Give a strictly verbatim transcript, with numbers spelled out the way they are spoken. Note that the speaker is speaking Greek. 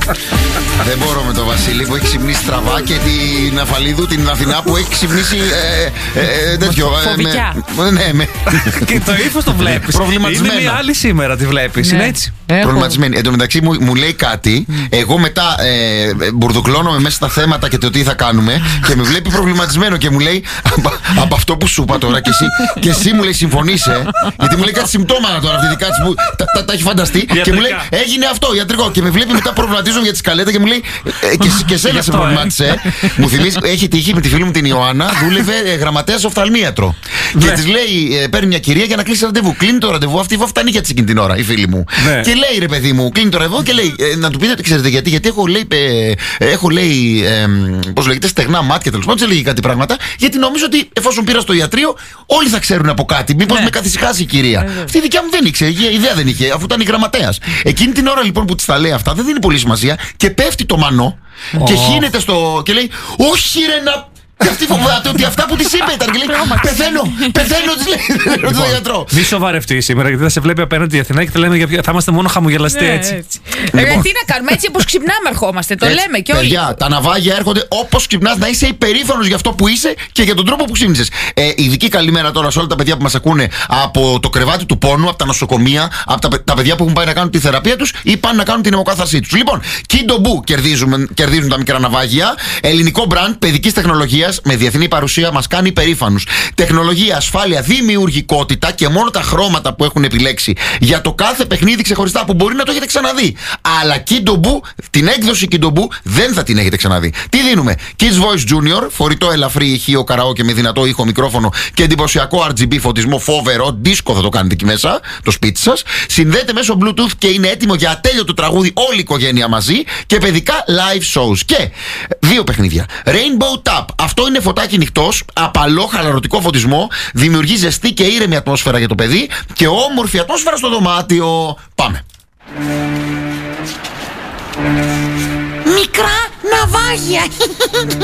Δεν μπορώ με τον Βασίλη που έχει ξυπνήσει στραβά και την Αφαλίδου, την Αθηνά που έχει ξυπνήσει. Ε, ε, ε, τέτοιο. Φοβικιά. Ε, ναι, με. Και το ύφος το βλέπεις. Προβληματισμένα. Είναι μια άλλη σήμερα τη βλέπεις. Ναι. Είναι έτσι. Έχω. Προβληματισμένη. Εν τω μεταξύ μου, μου λέει κάτι. Εγώ μετά ε, μπουρδουκλώνομαι μέσα στα θέματα και το τι θα κάνουμε. Και με βλέπει προβληματισμένο και μου λέει από, από αυτό που σου είπα τώρα και εσύ, και εσύ μου λέει συμφωνήσε. Γιατί μου λέει κάτι συμπτώματα τώρα αυτή δικά της που τα, τα, τα έχει φανταστεί. Ιατρικά. Και μου λέει έγινε αυτό ιατρικό. Και με βλέπει μετά προβληματίζομαι για τη σκαλέτα και μου λέει ε, και, και σένα σε προβλημάτισε. Μου θυμίζει, έχει τύχει με τη φίλη μου την Ιωάννα, δούλευε ε, γραμματέας οφθαλμίατρο. Και τη λέει, ε, παίρνει μια κυρία για να κλείσει ραντεβού. Κλείνει το ραντεβού, αυτή η φτάνει για τη εκείνη την ώρα, η φίλη μου. Ναι. Και λέει ρε παιδί μου, κλείνει το ραντεβού και λέει, ε, να του πείτε, ξέρετε γιατί, γιατί έχω λέει, ε, έχω λέει, ε, πώς λέγεται, στεγνά μάτια τέλος πάντων, έλεγε κάτι πράγματα, γιατί νομίζω ότι εφόσον πήρα στο ιατρείο, όλοι θα ξέρουν από κάτι. Μήπως Ναι. με καθησυχάσει η κυρία. Βέβαια. Αυτή η δικιά μου δεν ήξερε, η ιδέα δεν είχε, αφού ήταν η γραμματέας. Εκείνη την ώρα λοιπόν που τη τα λέει αυτά, δεν δίνει πολύ σημασία και πέφτει το μανό Oh. και χύνεται στο. Και λέει, όχι ρε να. Και αυτή φοβάται ότι αυτά που τη είπε ήταν. Και λέει, πεθαίνω, πεθαίνω, τη λέει. Ρωτάει τον γιατρό. Μη σοβαρευτεί σήμερα, γιατί θα σε βλέπει απέναντι η Αθηνά και θα λέμε για ποια- θα είμαστε μόνο χαμογελαστοί Ναι, έτσι. έτσι. Λοιπόν. Ε, τι να κάνουμε, έτσι όπως ξυπνάμε ερχόμαστε. Το Έτσι, λέμε και όλοι. παιδιά, τα ναυάγια έρχονται όπως ξυπνάς, να είσαι υπερήφανος για αυτό που είσαι και για τον τρόπο που ξύπνησες. Ε, ειδική καλημέρα τώρα σε όλα τα παιδιά που μας ακούνε από το κρεβάτι του πόνου, από τα νοσοκομεία, από τα, παι- τα παιδιά που έχουν πάει να κάνουν τη θεραπεία τους ή πάνε να κάνουν την αιμοκάθαρσή τους. Λοιπόν, Kindo Boo κερδίζουν, κερδίζουν τα μικρά ναυάγια. Ελληνικό μπραντ παιδικής τεχνολογίας με διεθνή παρουσία μας κάνει υπερήφανους. Τεχνολογία, ασφάλεια, δημιουργικότητα και μόνο τα χρώματα που έχουν επιλέξει για το κάθε παιχνίδι ξεχωριστά που μπορεί να το έχετε ξαναδεί. Αλλά Kindo Boo, την έκδοση Kindo Boo δεν θα την έχετε ξαναδεί. Τι δίνουμε? Kids Voice Junior, φορητό ελαφρύ ηχείο καραόκε με δυνατό ήχο μικρόφωνο και εντυπωσιακό αρ τζι μπι φωτισμό φοβερό. Δίσκο θα το κάνετε εκεί μέσα, το σπίτι σας. Συνδέεται μέσω Bluetooth και είναι έτοιμο για ατέλειωτο τραγούδι όλη η οικογένεια μαζί και παιδικά live shows. Και δύο παιχνίδια. Rainbow Tap. Αυτό είναι φωτάκι νυχτός, απαλό χαλαρωτικό φωτισμό, δημιουργεί ζεστή και ήρεμη ατμόσφαιρα για το παιδί και όμορφη ατμόσφαιρα στο δωμάτιο. Πάμε. Μικρά ναυάγια.